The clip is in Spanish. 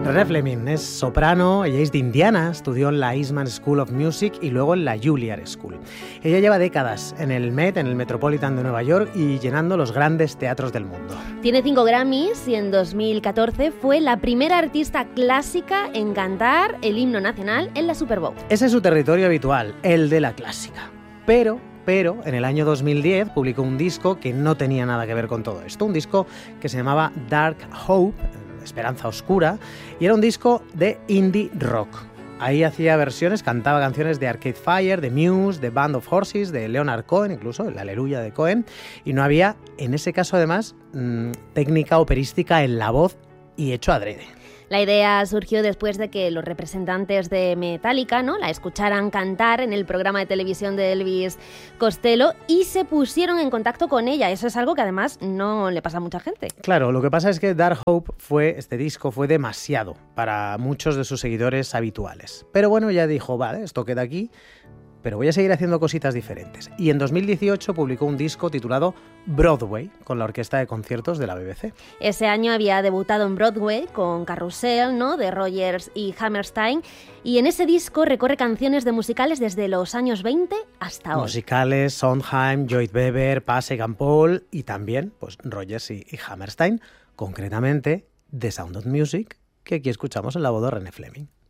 René Fleming es soprano, ella es de Indiana, estudió en la Eastman School of Music y luego en la Juilliard School. Ella lleva décadas en el Met, en el Metropolitan de Nueva York y llenando los grandes teatros del mundo. Tiene 5 Grammys y en 2014 fue la primera artista clásica en cantar el himno nacional en la Super Bowl. Ese es su territorio habitual, el de la clásica. Pero en el año 2010 publicó un disco que no tenía nada que ver con todo esto, un disco que se llamaba Dark Hope, Esperanza Oscura, y era un disco de indie rock. Ahí hacía versiones, cantaba canciones de Arcade Fire, de Muse, de Band of Horses, de Leonard Cohen, incluso el Aleluya de Cohen, y no había, en ese caso además, técnica operística en la voz y hecho adrede. La idea surgió después de que los representantes de Metallica, ¿no?, la escucharan cantar en el programa de televisión de Elvis Costello y se pusieron en contacto con ella. Eso es algo que además no le pasa a mucha gente. Claro, lo que pasa es que Dark Hope este disco fue demasiado para muchos de sus seguidores habituales. Pero bueno, ella dijo, vale, esto queda aquí, pero voy a seguir haciendo cositas diferentes. Y en 2018 publicó un disco titulado Broadway, con la orquesta de conciertos de la BBC. Ese año había debutado en Broadway con Carrousel, ¿no?, de Rodgers y Hammerstein, y en ese disco recorre canciones de musicales desde los años 20 hasta hoy. Musicales, Sondheim, Lloyd Webber, Pasek and Paul, y también pues, Rodgers y Hammerstein, concretamente The Sound of Music, que aquí escuchamos en la voz de René Fleming.